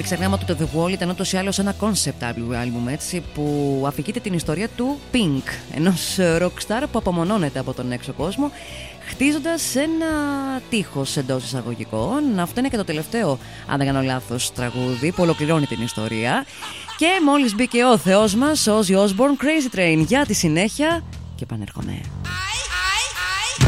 ξεχνάμε ότι το The Wall ήταν ούτως ή άλλως ένα concept album, έτσι, που αφηγείται την ιστορία του Pink, ενός rockstar που απομονώνεται από τον έξω κόσμο, χτίζοντας ένα τείχος εντός εισαγωγικών. Αυτό είναι και το τελευταίο, αν δεν κάνω λάθος, τραγούδι που ολοκληρώνει την ιστορία. Και μόλις μπήκε ο Θεός μας, ο Ozzy Osbourne, Crazy Train, για τη συνέχεια, και επανέρχομαι.